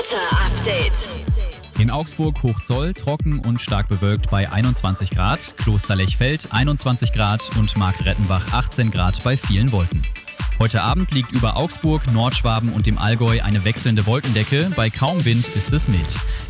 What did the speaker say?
Update. In Augsburg Hochzoll trocken und stark bewölkt bei 21 Grad, Klosterlechfeld 21 Grad und Marktrettenbach 18 Grad bei vielen Wolken. Heute Abend liegt über Augsburg, Nordschwaben und dem Allgäu eine wechselnde Wolkendecke, bei kaum Wind ist es mild.